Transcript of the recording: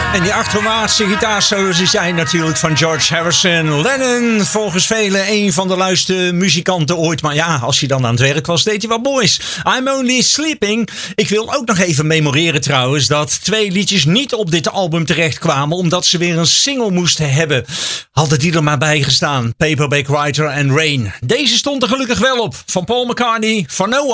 En die achterwaartse gitaarsolos die zijn natuurlijk van George Harrison. Lennon, volgens velen een van de luiste muzikanten ooit. Maar ja, als hij dan aan het werk was, deed hij wat moois. I'm Only Sleeping. Ik wil ook nog even memoreren trouwens dat 2 liedjes niet op dit album terechtkwamen, omdat ze weer een single moesten hebben. Hadden die er maar bij gestaan. Paperback Writer en Rain. Deze stond er gelukkig wel op. Van Paul McCartney, For No